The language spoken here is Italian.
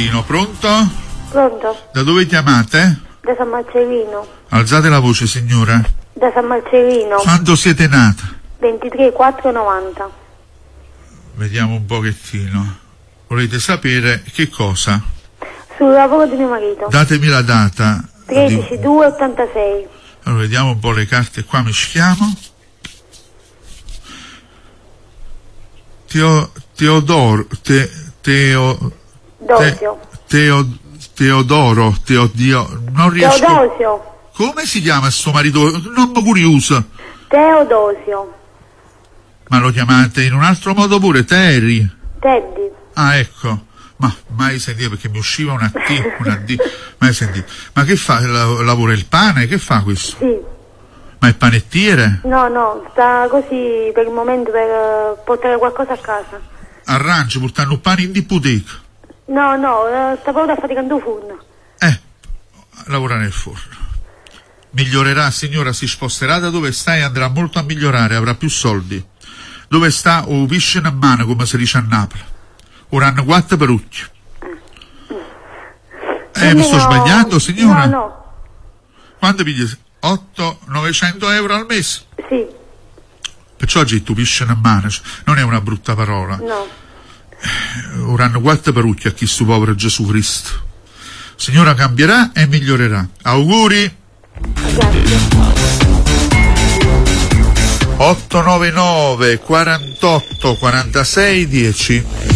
pochettino. Pronto? Pronto? Da dove chiamate? Da San Marcellino. Alzate la voce, signora. Da San Marcellino. Quando siete nata? 23/4/90. Vediamo un pochettino. Volete sapere che cosa? Sul lavoro di mio marito. Datemi la data. 13/2/86. Allora, vediamo un po' le carte qua, mischiamo. Teodoro. Non riesco. Teodosio. Come si chiama suo marito? Non mi curioso. Teodosio. Ma lo chiamate in un altro modo pure? Terry? Teddy. Ah, ecco. Ma mai sentito, perché mi usciva una D. Mai sentito. Ma che fa? Lavora il pane? Che fa questo? Sì. Ma è panettiere? No, sta così per il momento per portare qualcosa a casa. Arrangia, portando un pane in discoteca? No, sta proprio affaticando il forno. Lavora nel forno. Migliorerà, signora, si sposterà da dove sta e andrà molto a migliorare, avrà più soldi. Dove sta o pisce in mano, come si dice a Napoli. Ora hanno 4 perucchi. Mi sto sbagliando, signora? No. Quando pigli? 800-900 euro al mese? Sì. Perciò oggi tu pisce in mano, non è una brutta parola. No. Ora hanno 4 perucchi a chi sto povero Gesù Cristo. Signora, cambierà e migliorerà. Auguri. Grazie. 899 48 46 10.